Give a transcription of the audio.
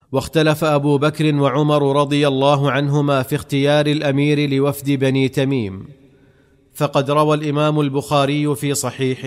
واختلف أبو بكر وعمر رضي الله عنهما في اختيار الأمير لوفد بني تميم. فقد روى الإمام البخاري في صحيحه